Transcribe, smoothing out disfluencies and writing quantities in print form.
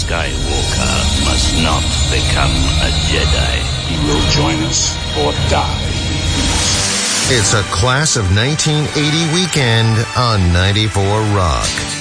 Skywalker must not become a Jedi. He will join us or die. It's a Class of 1980 weekend on 94 Rock.